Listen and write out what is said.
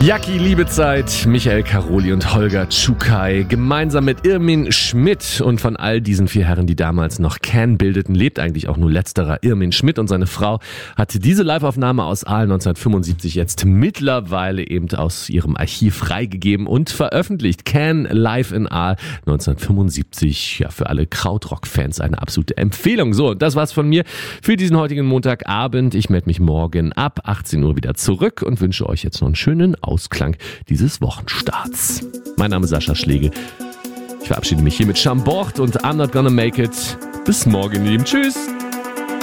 Jackie Liebezeit, Michael Karoli und Holger Czukay. Gemeinsam mit Irmin Schmidt. Und von all diesen 4 Herren, die damals noch Can bildeten, lebt eigentlich auch nur letzterer. Irmin Schmidt und seine Frau hat diese Liveaufnahme aus Aal 1975 jetzt mittlerweile eben aus ihrem Archiv freigegeben und veröffentlicht. Can live in Aal 1975. Ja, für alle Krautrock-Fans eine absolute Empfehlung. So, und das war's von mir für diesen heutigen Montagabend. Ich melde mich morgen ab 18 Uhr wieder zurück und wünsche euch jetzt noch einen schönen Ausklang dieses Wochenstarts. Mein Name ist Sascha Schlegel. Ich verabschiede mich hier mit Chambord und I'm Not Gonna Make It. Bis morgen, ihr Lieben. Tschüss.